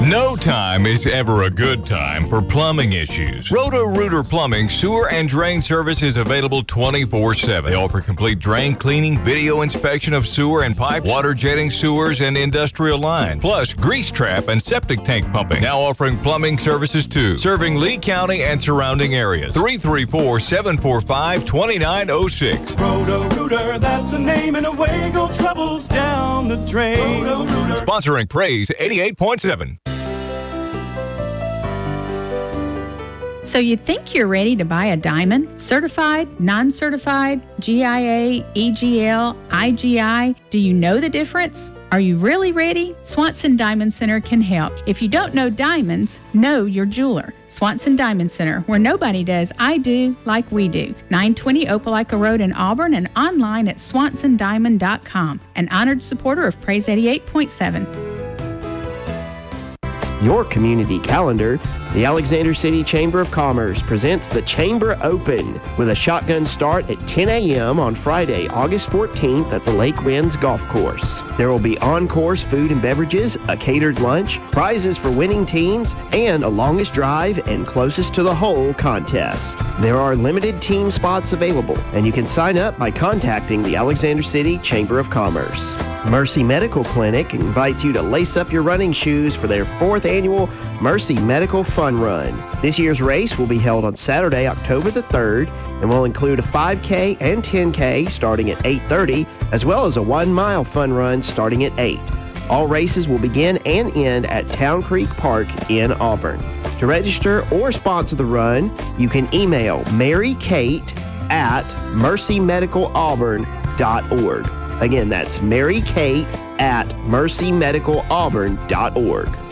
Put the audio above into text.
No time is ever a good time for plumbing issues. Roto-Rooter Plumbing sewer and drain service is available 24/7. They offer complete drain cleaning, video inspection of sewer and pipe, water jetting sewers and industrial lines, plus grease trap and septic tank pumping. Now offering plumbing services too, serving Lee County and surrounding areas. 334-745-2906. Roto-Rooter, that's the name, and away go troubles down the drain. Roto-Rooter. Sponsoring Praise 88.7. So you think you're ready to buy a diamond? Certified, non-certified, GIA, EGL, IGI? Do you know the difference? Are you really ready? Swanson Diamond Center can help. If you don't know diamonds, know your jeweler. Swanson Diamond Center, where nobody does I do like we do. 920 Opelika Road in Auburn and online at swansondiamond.com. An honored supporter of Praise 88.7. Your community calendar. The Alexander City Chamber of Commerce presents the Chamber Open with a shotgun start at 10 a.m. on Friday, August 14th at the Lake Winds Golf Course. There will be on-course food and beverages, a catered lunch, prizes for winning teams, and a longest drive and closest to the hole contest. There are limited team spots available, and you can sign up by contacting the Alexander City Chamber of Commerce. Mercy Medical Clinic invites you to lace up your running shoes for their 4th annual Mercy Medical Fun Run. This year's race will be held on Saturday, October the 3rd, and will include a 5K and 10K starting at 8:30, as well as a 1-mile fun run starting at 8. All races will begin and end at Town Creek Park in Auburn. To register or sponsor the run, you can email Mary Kate at mercymedicalauburn.org. Again, that's Mary Kate at mercymedicalauburn.org.